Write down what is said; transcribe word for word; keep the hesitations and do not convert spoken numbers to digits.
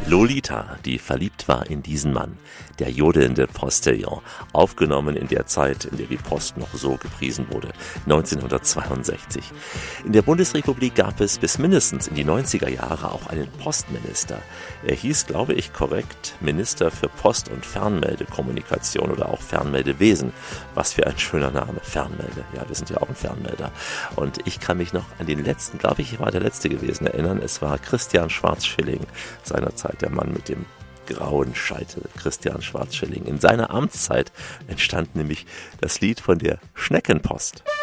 Lolita, die verliebt war in diesen Mann, der jodelnde Postillon, aufgenommen in der Zeit, in der die Post noch so gepriesen wurde, neunzehnhundertzweiundsechzig. In der Bundesrepublik gab es bis mindestens in die neunziger Jahre auch einen Postminister. Er hieß, glaube ich, korrekt Minister für Post- und Fernmeldekommunikation oder auch Fernmeldewesen. Was für ein schöner Name, Fernmelde. Ja, wir sind ja auch ein Fernmelder. Und ich kann mich noch an den letzten, glaube ich, war der letzte gewesen, erinnern. Es war Christian Schwarz-Schilling, seinerzeit der Mann mit dem grauen Scheitel, Christian Schwarz-Schilling. In seiner Amtszeit entstand nämlich das Lied von der Schneckenpost.